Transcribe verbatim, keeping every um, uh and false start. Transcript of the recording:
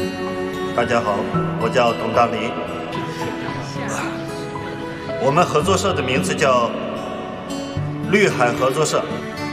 大家好，我叫董大林。我们合作社的名字叫绿海合作社。